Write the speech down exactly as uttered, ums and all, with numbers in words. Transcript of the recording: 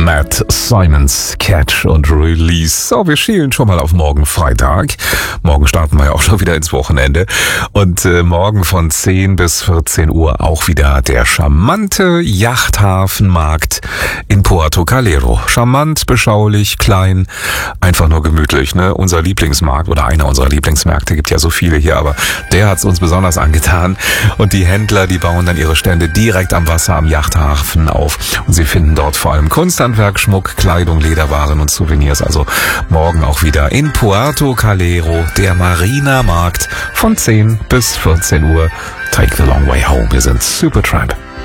Matt Simons, Catch und Release. So, wir schielen schon mal auf morgen Freitag. Morgen starten wir ja auch schon wieder ins Wochenende. Und äh, morgen von zehn bis vierzehn Uhr auch wieder der charmante Yachthafenmarkt in Puerto Calero. Charmant, beschaulich, klein, einfach nur gemütlich, ne? Unser Lieblingsmarkt oder einer unserer Lieblingsmärkte, gibt ja so viele hier, aber der hat's uns besonders angetan. Und die Händler, die bauen dann ihre Stände direkt am Wasser, am Yachthafen auf. Und sie finden dort vor allem Kunsthandwerk, Schmuck, Kleidung, Lederwaren und Souvenirs. Also morgen auch wieder in Puerto Calero, der Marina Markt von zehn bis vierzehn Uhr. Take the long way home. Wir sind Supertramp.